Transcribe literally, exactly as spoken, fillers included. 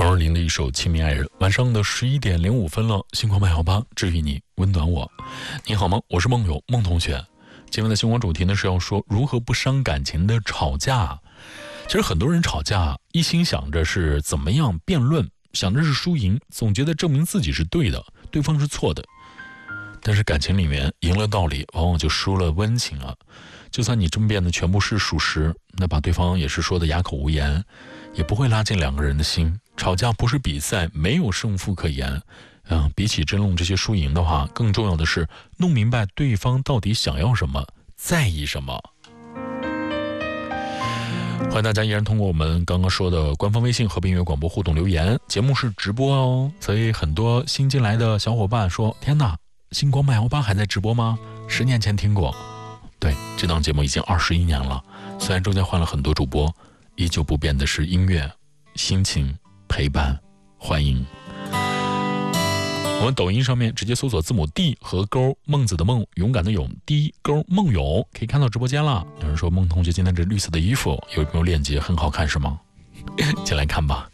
王若琳的一首《亲密爱人》。晚上的十一点零五分了，星光麦好吧，治愈你，温暖我。你好吗？我是梦友孟同学。今天的星光主题呢是要说如何不伤感情的吵架。其实很多人吵架一心想着是怎么样辩论，想着是输赢，总觉得证明自己是对的，对方是错的。但是感情里面赢了道理，往往就输了温情啊。就算你争辩的全部是属实，那把对方也是说的哑口无言，也不会拉近两个人的心。吵架不是比赛，没有胜负可言。嗯，比起争论这些输赢的话，更重要的是弄明白对方到底想要什么，在意什么。欢迎大家依然通过我们刚刚说的官方微信和平音乐广播互动留言。节目是直播哦，所以很多新进来的小伙伴说：天哪，星光麦欧巴还在直播吗？十年前听过。对，这档节目已经二十一年了，虽然中间换了很多主播，依旧不变的是音乐、心情、陪伴、欢迎。我们抖音上面直接搜索字母 D 和勾孟子的孟，勇敢的勇 D 勾孟勇，可以看到直播间了。有人说孟同学今天这绿色的衣服有没有链接，很好看是吗？进来看吧。